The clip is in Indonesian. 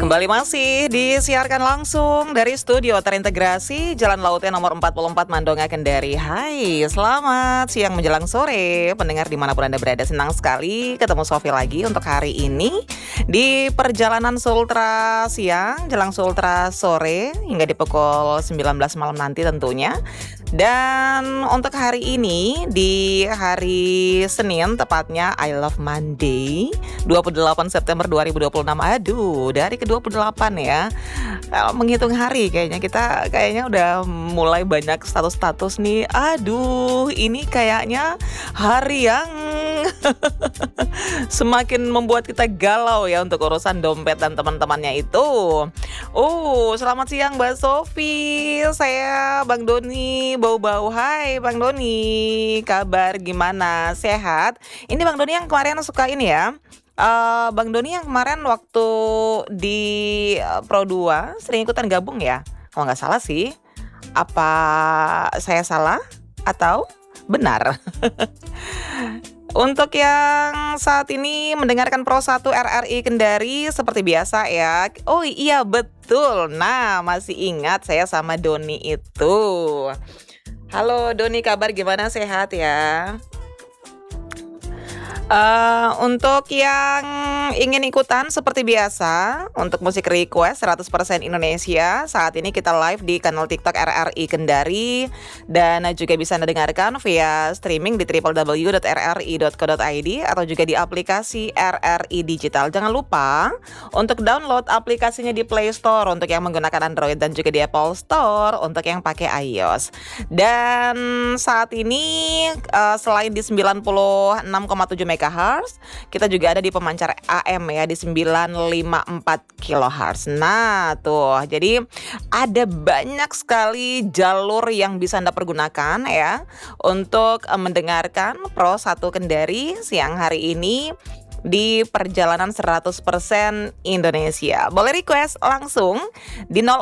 Kembali masih disiarkan langsung dari studio terintegrasi Jalan Lautnya nomor 44 Mandonga Kendari. Hai, selamat siang menjelang sore pendengar dimanapun Anda berada. Senang sekali ketemu Sofi lagi untuk hari ini di perjalanan Sultra siang, jelang Sultra sore hingga di pukul 19 malam nanti tentunya. Dan untuk hari ini di hari Senin tepatnya I Love Monday 28 September 2026. Aduh, dari ke-28 ya. Kalau menghitung hari kayaknya udah mulai banyak status-status nih. Aduh, ini kayaknya hari yang semakin membuat kita galau ya untuk urusan dompet dan teman-temannya itu. Selamat siang Mbak Sofi. Saya Bang Doni bau-bau. Hai Bang Doni, kabar gimana? Sehat? Ini Bang Doni yang kemarin suka ini ya. Bang Doni yang kemarin waktu di Pro 2 sering ikutan gabung ya? Kalau nggak salah sih. Apa saya salah atau benar? Untuk yang saat ini mendengarkan Pro 1 RRI Kendari seperti biasa ya. Oh iya betul. Nah, masih ingat saya sama Doni itu. Halo Doni, kabar gimana? Sehat ya? Untuk yang ingin ikutan seperti biasa untuk musik request 100% Indonesia, saat ini kita live di kanal TikTok RRI Kendari dan juga bisa Anda dengarkan via streaming di www.rri.co.id atau juga di aplikasi RRI Digital. Jangan lupa untuk download aplikasinya di Play Store untuk yang menggunakan Android dan juga di Apple Store untuk yang pakai iOS. Dan saat ini selain di 96,7 MHz, kita juga ada di pemancar AM ya di 954 kHz. Nah tuh, jadi ada banyak sekali jalur yang bisa Anda pergunakan ya untuk mendengarkan Pro 1 Kendari siang hari ini di perjalanan 100% Indonesia. Boleh request langsung di